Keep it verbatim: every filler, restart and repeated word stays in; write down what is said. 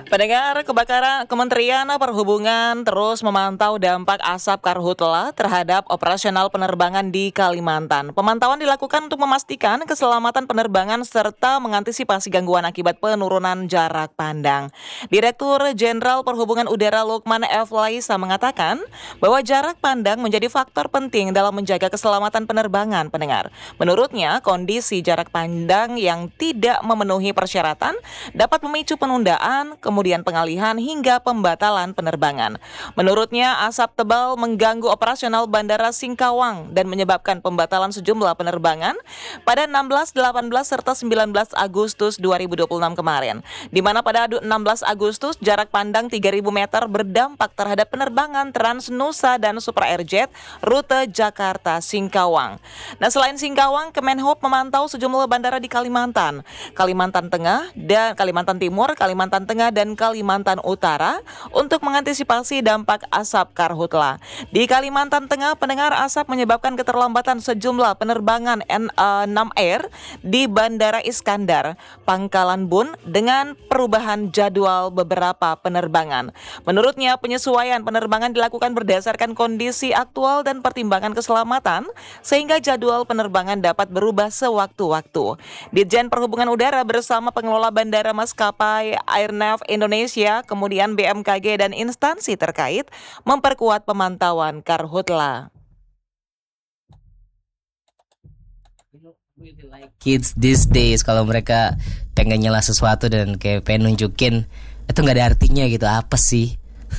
Pendengar, kebakaran Kementerian Perhubungan terus memantau dampak asap karhutla terhadap operasional penerbangan di Kalimantan. Pemantauan dilakukan untuk memastikan keselamatan penerbangan serta mengantisipasi gangguan akibat penurunan jarak pandang. Direktur Jenderal Perhubungan Udara Lukman F. Laisa mengatakan bahwa jarak pandang menjadi faktor penting dalam menjaga keselamatan penerbangan, pendengar. Menurutnya, kondisi jarak pandang yang tidak memenuhi persyaratan dapat memicu penundaan, kemudian pengalihan hingga pembatalan penerbangan. Menurutnya, asap tebal mengganggu operasional Bandara Singkawang dan menyebabkan pembatalan sejumlah penerbangan pada enam belas, delapan belas, serta sembilan belas Agustus dua ribu dua puluh enam kemarin, di mana pada enam belas Agustus jarak pandang tiga ribu meter berdampak terhadap penerbangan Transnusa dan Super Airjet rute Jakarta-Singkawang. Nah, selain Singkawang, Kemenhub memantau sejumlah bandara di Kalimantan, Kalimantan Tengah, dan Kalimantan Timur, Kalimantan Tengah, dan Kalimantan Utara untuk mengantisipasi dampak asap karhutla. Di Kalimantan Tengah, pendengar, asap menyebabkan keterlambatan sejumlah penerbangan N enam Air di Bandara Iskandar, Pangkalan Bun dengan perubahan jadwal beberapa penerbangan. Menurutnya, penyesuaian penerbangan dilakukan berdasarkan kondisi aktual dan pertimbangan keselamatan sehingga jadwal penerbangan dapat berubah sewaktu-waktu. Ditjen Perhubungan Udara bersama pengelola bandara maskapai Airnav Indonesia, kemudian B M K G dan instansi terkait memperkuat pemantauan karhutla. Kids these days kalau mereka pengen nyela sesuatu dan kayak pengen nunjukin itu nggak ada artinya gitu, apa sih?